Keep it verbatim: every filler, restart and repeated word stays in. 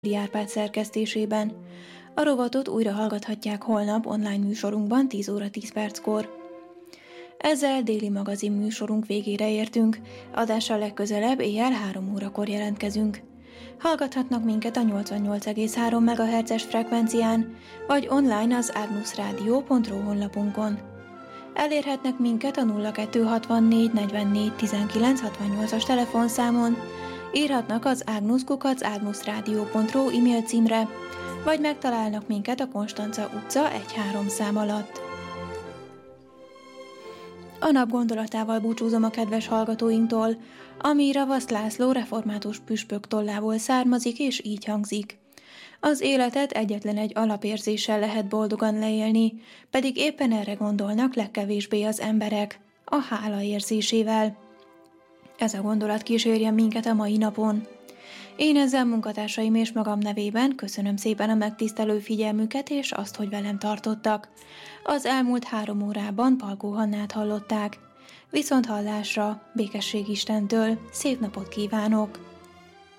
Árpád szerkesztésében. A rovatot újra hallgathatják holnap online műsorunkban tíz óra tíz perckor. Ezzel déli magazin műsorunk végére értünk, adással legközelebb éjjel három órakor jelentkezünk. Hallgathatnak minket a nyolcvannyolc egész három megahertzes frekvencián, vagy online az agnusradio pont ru honlapunkon. Elérhetnek minket a nulla kettő hatvannégy negyvennégy tizenkilenc hatvannyolcas telefonszámon, írhatnak az ágnusz kukac agnusradio pont ru e-mail címre, vagy megtalálnak minket a Konstanca utca egy három szám alatt. A nap gondolatával búcsúzom a kedves hallgatóinktól, ami Ravaszt László református püspök tollából származik, és így hangzik. Az életet egyetlen egy alapérzéssel lehet boldogan leélni, pedig éppen erre gondolnak legkevésbé az emberek, a hála érzésével. Ez a gondolat kísérjen minket a mai napon. Én ezzel munkatársaim és magam nevében köszönöm szépen a megtisztelő figyelmüket és azt, hogy velem tartottak. Az elmúlt három órában Palkó Hannát hallották. Viszont hallásra, békesség Istentől, szép napot kívánok!